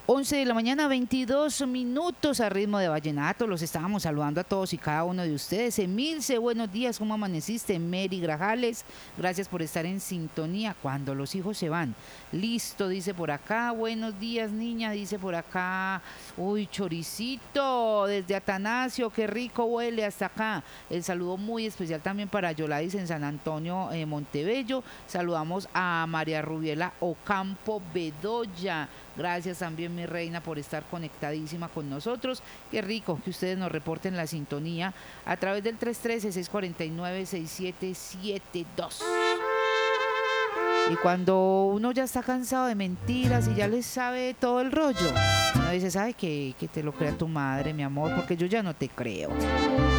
11 de la mañana, 22 minutos a ritmo de vallenato. Los estábamos saludando a todos y cada uno de ustedes. Emilce, buenos días, ¿cómo amaneciste? Mary Grajales, gracias por estar en sintonía. Cuando los hijos se van. Listo, dice por acá. Buenos días, niña, dice por acá. Uy, choricito, desde Atanasio, qué rico huele hasta acá. El saludo muy especial también para Yoladis en San Antonio, Montebello. Saludamos a María Rubiela Ocampo Bedoya. Gracias también, mi reina, por estar conectadísima con nosotros. Qué rico que ustedes nos reporten la sintonía a través del 313-649-6772. Y cuando uno ya está cansado de mentiras y ya les sabe todo el rollo, uno dice, ¿sabe qué? Que te lo crea tu madre, mi amor, porque yo ya no te creo.